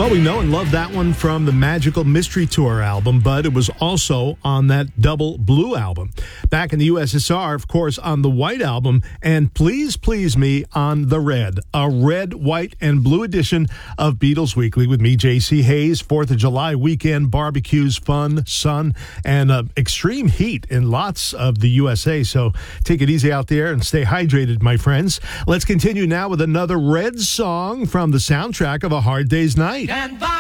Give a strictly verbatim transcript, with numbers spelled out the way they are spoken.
Well, we know and love that one from the Magical Mystery Tour album, but it was also on that Double Blue album. Back in the U S S R, of course, on the White album, and Please Please Me on the Red, a red, white, and blue edition of Beatles Weekly with me, J C Hayes. fourth of July weekend, barbecues, fun, sun, and uh, extreme heat in lots of the U S A, so take it easy out there and stay hydrated, my friends. Let's continue now with another Red song from the soundtrack of A Hard Day's Night. And